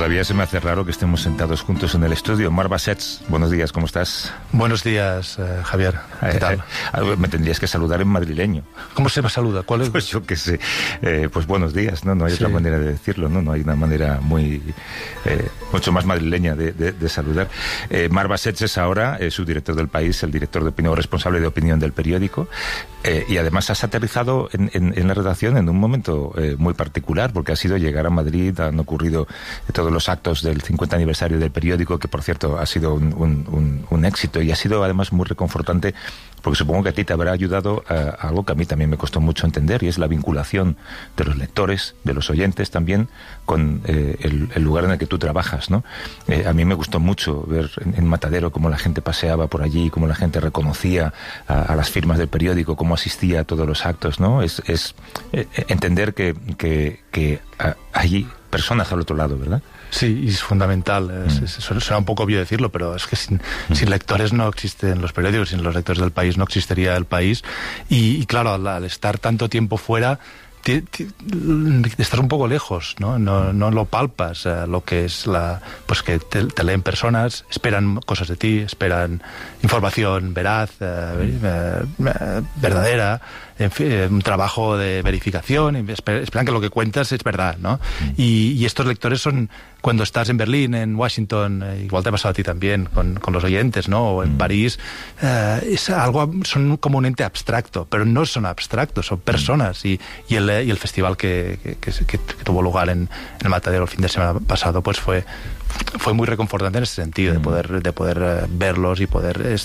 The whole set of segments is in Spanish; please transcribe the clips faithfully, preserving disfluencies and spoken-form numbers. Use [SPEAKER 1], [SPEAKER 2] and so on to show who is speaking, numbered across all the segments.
[SPEAKER 1] Todavía se me hace raro que estemos sentados juntos en el estudio. Marc Bassets, buenos días, ¿cómo estás?
[SPEAKER 2] Buenos días, eh, Javier. ¿Qué tal?
[SPEAKER 1] Eh, eh, me tendrías que saludar en madrileño.
[SPEAKER 2] ¿Cómo se me saluda? ¿Cuál es?
[SPEAKER 1] Pues yo qué sé. Eh, pues buenos días, ¿no? No hay sí. otra manera de decirlo, ¿no? No hay una manera muy... Eh, mucho más madrileña de, de, de saludar. Eh, Marc Bassets es ahora eh, subdirector del País, el director de opinión, responsable de opinión del periódico. Eh, y además has aterrizado en, en, en la redacción en un momento eh, muy particular, porque ha sido llegar a Madrid, han ocurrido eh, todos los actos del cincuenta aniversario del periódico, que por cierto ha sido un, un, un, un éxito, y ha sido además muy reconfortante, porque supongo que a ti te habrá ayudado a, a algo que a mí también me costó mucho entender, y es la vinculación de los lectores, de los oyentes también, con eh, el, el lugar en el que tú trabajas, ¿no? Eh, a mí me gustó mucho ver en, en Matadero cómo la gente paseaba por allí, cómo la gente reconocía a, a las firmas del periódico, cómo asistía a todos los actos, ¿no? Es, es eh, entender que, que, que a, hay personas al otro lado, ¿verdad?
[SPEAKER 2] Sí, y es fundamental. Es, es, suena un poco obvio decirlo, pero es que sin, mm. sin lectores no existen los periódicos, sin los lectores del país no existiría el país. Y, y claro, al, al estar tanto tiempo fuera, Ti, ti, estás un poco lejos, ¿no? No, no lo palpas, eh, lo que es la... Pues que te, te leen personas, esperan cosas de ti, esperan información veraz, eh, eh, eh, verdadera, en fin, un trabajo de verificación, esperan que lo que cuentas es verdad, ¿no? Y, y estos lectores son... Cuando estás en Berlín, en Washington, eh, igual te ha pasado a ti también, con, con los oyentes, ¿no? O en mm. París, eh, es algo, son como un ente abstracto, pero no son abstractos, son personas. Y, y, el, y el festival que, que, que, que, que tuvo lugar en, en el Matadero el fin de semana pasado, pues fue, fue muy reconfortante en ese sentido, mm. de poder, de poder uh, verlos y poder, es,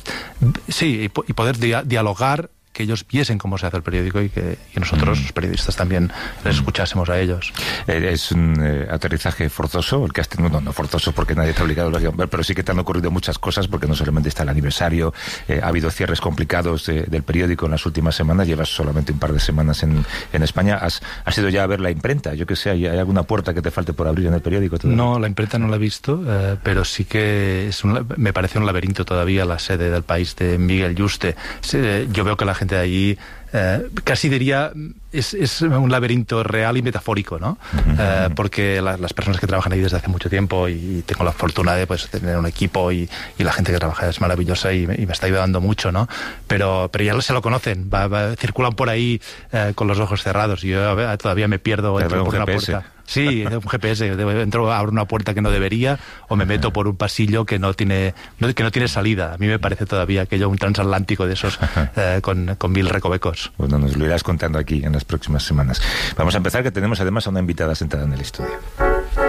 [SPEAKER 2] sí, y, y poder dia, dialogar, que ellos viesen cómo se hace el periódico y que y nosotros, mm. los periodistas, también les escuchásemos a ellos.
[SPEAKER 1] Eh, es un eh, aterrizaje forzoso el que has tenido, no, no forzoso porque nadie te ha obligado, pero sí que te han ocurrido muchas cosas, porque no solamente está el aniversario, eh, ha habido cierres complicados eh, del periódico en las últimas semanas, llevas solamente un par de semanas en, en España, has, has ido ya a ver la imprenta, yo que sé, ¿hay, hay alguna puerta que te falte por abrir en el periódico todavía?
[SPEAKER 2] No, la imprenta no la he visto, eh, pero sí que es un, me parece un laberinto todavía la sede del País de Miguel Yuste. Sí, yo veo que la gente de allí eh, casi diría es, es un laberinto real y metafórico, ¿no? Uh-huh. Eh, porque la, las personas que trabajan ahí desde hace mucho tiempo, y, y tengo la fortuna de pues tener un equipo, y, y la gente que trabaja es maravillosa y me, y me está ayudando mucho, ¿no? Pero, pero ya se lo conocen, va, va, circulan por ahí eh, con los ojos cerrados, y yo ver, todavía me pierdo entro por una puerta. Sí, un G P S, entro, abro una puerta que no debería, o me meto por un pasillo que no tiene no, que no tiene salida. A mí me parece todavía aquello un transatlántico de esos eh, con, con mil recovecos.
[SPEAKER 1] Bueno, nos lo irás contando aquí en las próximas semanas. Vamos a empezar, que tenemos además a una invitada sentada en el estudio.